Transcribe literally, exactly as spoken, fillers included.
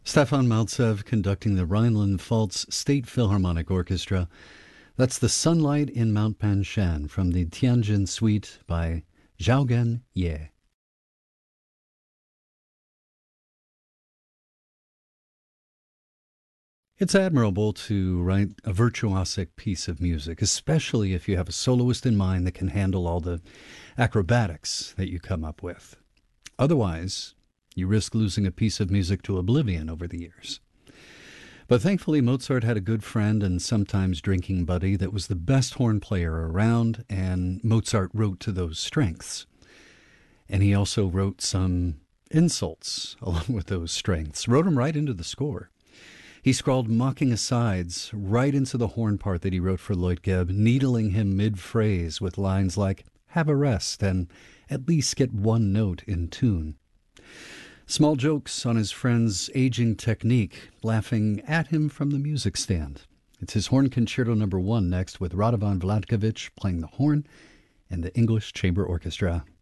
Stefan Maltsev conducting the Rhineland-Pfalz State Philharmonic Orchestra. That's the Sunlight in Mount Panshan from the Tianjin Suite by Zhaogen Ye. It's admirable to write a virtuosic piece of music, especially if you have a soloist in mind that can handle all the acrobatics that you come up with. Otherwise, you risk losing a piece of music to oblivion over the years. But thankfully, Mozart had a good friend and sometimes drinking buddy that was the best horn player around, and Mozart wrote to those strengths. And he also wrote some insults along with those strengths, wrote them right into the score. He scrawled mocking asides right into the horn part that he wrote for Leutgeb, needling him mid-phrase with lines like, "Have a rest," and "At least get one note in tune." Small jokes on his friend's aging technique, laughing at him from the music stand. It's his Horn Concerto number one next with Radovan Vlatkovich playing the horn and the English Chamber Orchestra.